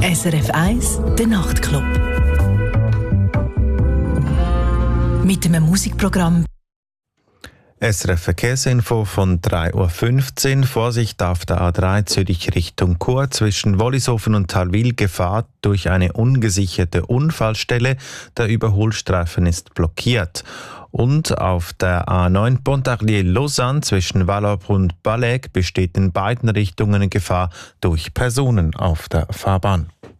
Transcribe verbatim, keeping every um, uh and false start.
S R F eins, der Nachtclub. Mit einem Musikprogramm. S R F Verkehrsinfo von drei Uhr fünfzehn. Vorsicht auf der A drei Zürich Richtung Chur zwischen Wollishofen und Thalwil. Gefahr durch eine ungesicherte Unfallstelle. Der Überholstreifen ist blockiert. Und auf der A neun Pontarlier-Lausanne zwischen Vallorbe und Balleg besteht in beiden Richtungen Gefahr durch Personen auf der Fahrbahn.